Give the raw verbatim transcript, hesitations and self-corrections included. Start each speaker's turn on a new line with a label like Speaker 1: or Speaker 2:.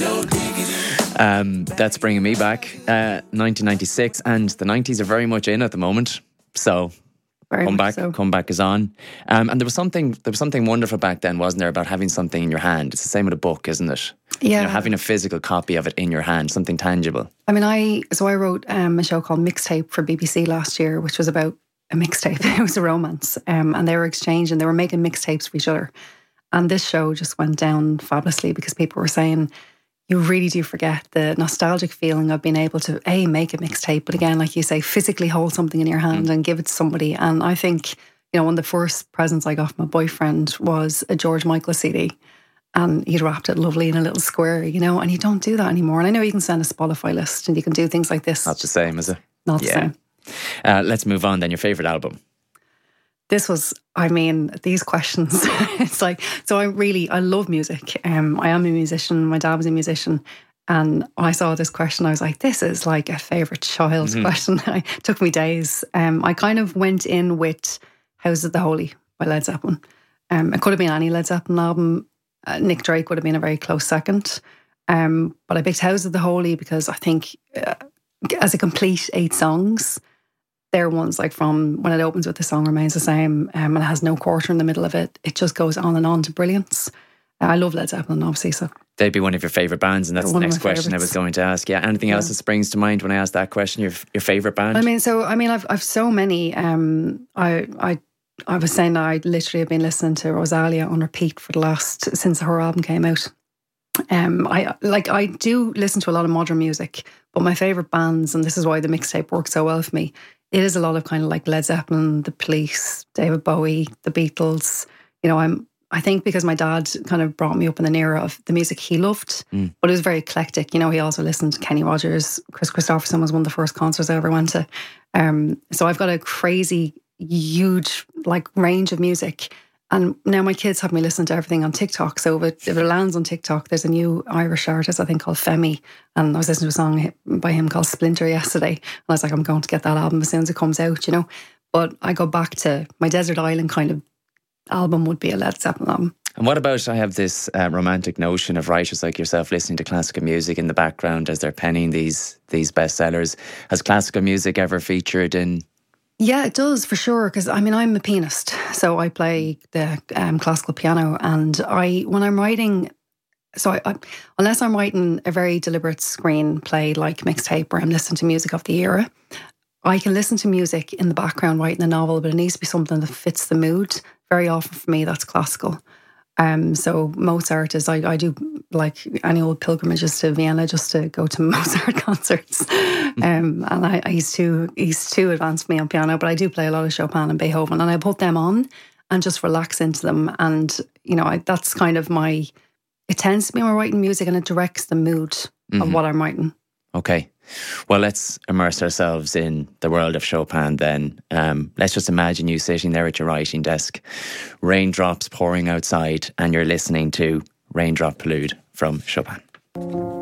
Speaker 1: Um, that's bringing me back. Uh, nineteen ninety-six, and the nineties are very much in at the moment. So,
Speaker 2: Very
Speaker 1: come
Speaker 2: much
Speaker 1: back,
Speaker 2: so.
Speaker 1: come back is on. Um, and there was something, there was something wonderful back then, wasn't there, about having something in your hand? It's the same with a book, isn't it?
Speaker 2: Yeah.
Speaker 1: You know, having a physical copy of it in your hand, something tangible.
Speaker 2: I mean, I so I wrote um, a show called Mixtape for B B C last year, which was about a mixtape. It was a romance, um, and they were exchanging. They were making mixtapes for each other, and this show just went down fabulously because people were saying, you really do forget the nostalgic feeling of being able to a make a mixtape, but again, like you say, physically hold something in your hand mm. and give it to somebody. And I think, you know, one of the first presents I got from my boyfriend was a George Michael C D. And he'd wrapped it lovely in a little square, you know, and you don't do that anymore. And I know you can send a Spotify list and you can do things like this.
Speaker 1: Not the same, is it?
Speaker 2: Not
Speaker 1: yeah.
Speaker 2: the same.
Speaker 1: Uh, let's move on then. Your favourite album?
Speaker 2: This was, I mean, these questions, it's like, so I really, I love music. Um, I am a musician. My dad was a musician. And when I saw this question, I was like, this is like a favourite child mm-hmm. question. It took me days. Um, I kind of went in with House of the Holy by Led Zeppelin. Um, it could have been any Led Zeppelin album. Uh, Nick Drake would have been a very close second. Um, but I picked House of the Holy because I think uh, as a complete eight songs, they're ones like from when it opens with the song remains the same um, and it has no quarter in the middle of it. It just goes on and on to brilliance. Uh, I love Led Zeppelin, obviously. So
Speaker 1: they'd be one of your favourite bands, and that's the next question favourites. I was going to ask. Yeah, anything yeah. else that springs to mind when I ask that question? Your your favourite band?
Speaker 2: I mean, so I mean, I've I've so many. Um, I I I was saying that I literally have been listening to Rosalia on repeat for the last since her album came out. Um, I like I do listen to a lot of modern music, but my favourite bands, and this is why the mixtape works so well for me. It is a lot of kind of like Led Zeppelin, The Police, David Bowie, The Beatles. You know, I'm. I think because my dad kind of brought me up in an era of the music he loved, mm. but it was very eclectic. You know, he also listened to Kenny Rogers. Chris Christopherson was one of the first concerts I ever went to. Um, so I've got a crazy, huge like range of music. And now my kids have me listen to everything on TikTok. So if it, if it lands on TikTok, there's a new Irish artist, I think, called Femi. And I was listening to a song by him called Splinter yesterday. And I was like, I'm going to get that album as soon as it comes out, you know. But I go back to my Desert Island kind of album would be a Led Zeppelin album.
Speaker 1: And what about, I have this uh, romantic notion of writers like yourself listening to classical music in the background as they're penning these, these bestsellers. Has classical music ever featured in...
Speaker 2: Yeah, it does for sure. Because I mean, I'm a pianist, so I play the um, classical piano, and I when I'm writing, so I, I, unless I'm writing a very deliberate screenplay like Mixtape, where I'm listening to music of the era, I can listen to music in the background writing a novel, but it needs to be something that fits the mood. Very often for me, that's classical. Um, so Mozart is, I, I do like annual pilgrimages to Vienna just to go to Mozart concerts. Um, and I, I he's too he's too advanced for me on piano, but I do play a lot of Chopin and Beethoven, and I put them on and just relax into them. And you know, I, that's kind of my. It tends to be my writing music, and it directs the mood mm-hmm. of what I'm writing.
Speaker 1: Okay. Well, let's immerse ourselves in the world of Chopin then. Um, let's just imagine you sitting there at your writing desk, raindrops pouring outside, and you're listening to Raindrop Prelude from Chopin.